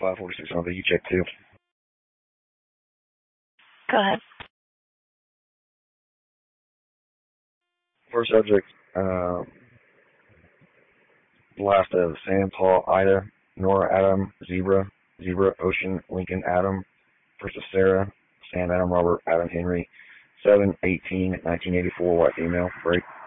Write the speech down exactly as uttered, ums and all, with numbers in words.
five forty-six on the you check two. Go ahead. First subject, uh, last of Sam, Paul, Ida, Nora, Adam, Zebra, Zebra, Ocean, Lincoln, Adam. First of Sarah, Sam, Adam, Robert, Adam, Henry, seven eighteen nineteen eighty-four, white female, break.